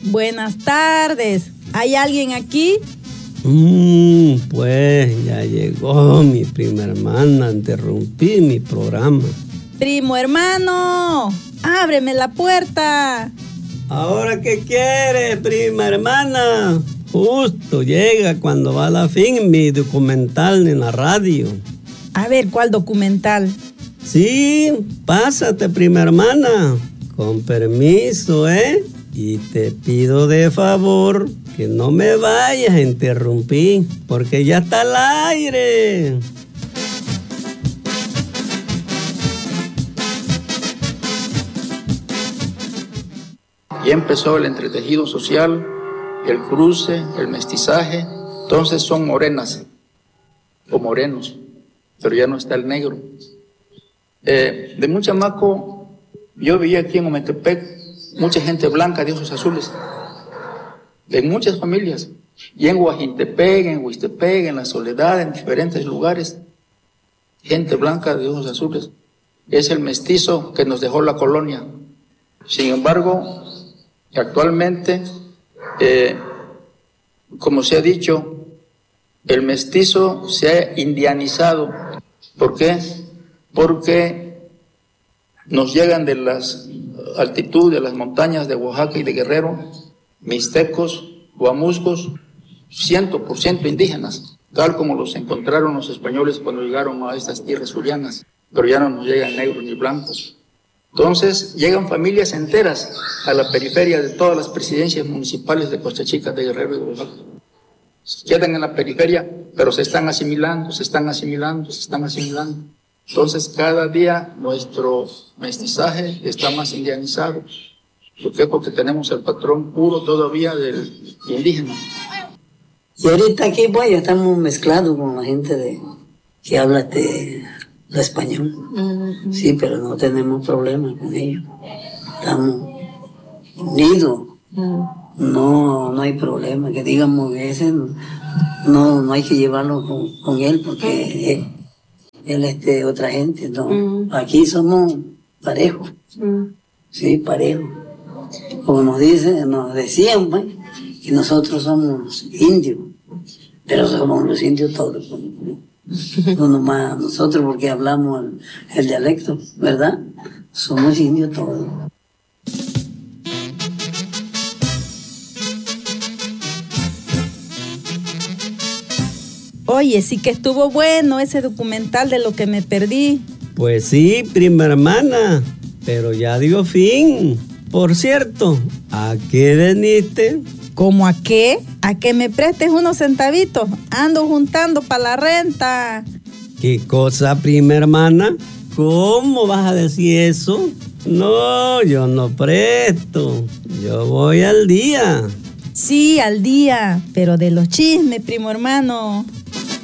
Buenas tardes. ¿Hay alguien aquí? Pues ya llegó mi prima hermana. Interrumpí mi programa. Primo hermano, ábreme la puerta. ¿Ahora qué quieres, prima hermana? Justo llega cuando va a la fin mi documental en la radio. A ver, ¿cuál documental? Sí, pásate, prima hermana. Con permiso, ¿eh? Y te pido de favor que no me vayas a interrumpir, porque ya está al aire. Ya empezó el entretejido social, el cruce, el mestizaje. Entonces son morenas o morenos, pero ya no está el negro. De muy chamaco, yo vivía aquí en Ometepec, mucha gente blanca de ojos azules, de muchas familias. Y en Huajintepec, en Huistepec, en La Soledad, en diferentes lugares, gente blanca de ojos azules. Es el mestizo que nos dejó la colonia. Sin embargo, actualmente, como se ha dicho, el mestizo se ha indianizado. ¿Por qué? Porque nos llegan de las altitudes, de las montañas de Oaxaca y de Guerrero, mixtecos, guamuscos, 100% indígenas, tal como los encontraron los españoles cuando llegaron a estas tierras zulianas, pero ya no nos llegan negros ni blancos. Entonces llegan familias enteras a la periferia de todas las presidencias municipales de Costa Chica, de Guerrero y de Oaxaca. Quedan en la periferia, pero se están asimilando, se están asimilando, se están asimilando. Entonces cada día nuestro mestizaje está más indianizado. ¿Por qué? Porque tenemos el patrón puro todavía del indígena. Y ahorita aquí pues ya estamos mezclados con la gente que habla lo español. Sí, pero no tenemos problema con ellos. Estamos unidos. No hay problema. Que digamos que ese no hay que llevarlo con él porque él es otra gente. No. Aquí somos parejos. Sí, parejos. Como nos decían, pues, que nosotros somos indios, pero somos los indios todos. No nomás nosotros porque hablamos el dialecto, ¿verdad? Somos indios todos. Oye, sí que estuvo bueno ese documental de lo que me perdí. Pues sí, prima hermana, pero ya dio fin. Por cierto, ¿a qué veniste? ¿Cómo a qué? ¿A que me prestes unos centavitos? Ando juntando para la renta. ¿Qué cosa, prima hermana? ¿Cómo vas a decir eso? No, yo no presto. Yo voy al día. Sí, al día, pero de los chismes, primo hermano.